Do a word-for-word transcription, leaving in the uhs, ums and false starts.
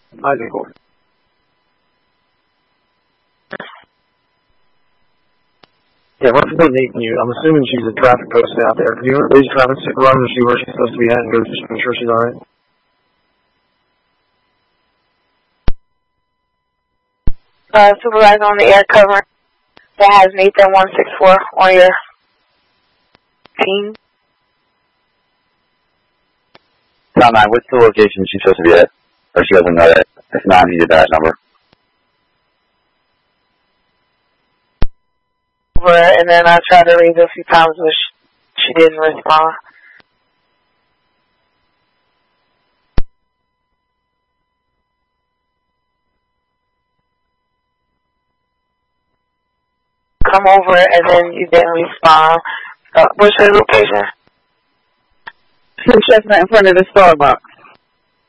Isaac Court. Yeah, what's the date you? I'm assuming she's a traffic post out there. Do you know these traffic run and see where she's supposed to be at and go just make sure she's alright? Uh, supervisor on the air cover that has Nathan one six four on your team. Tom nine, what's the location she's supposed to be at? Or she doesn't know that. If not, I need a dash number. Over, and then I tried to ring her a few times, but she, she didn't respond. Come over, and then you didn't respond. Uh, what's your location? Chestnut in front of the Starbucks.